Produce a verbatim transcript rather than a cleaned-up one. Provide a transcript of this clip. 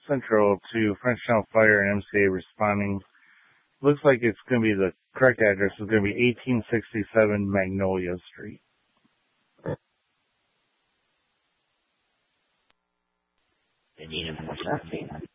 Central to Frenchtown Fire and M C A responding. Looks like it's going to be the correct address is going to be eighteen sixty-seven Magnolia Street. They need him for something.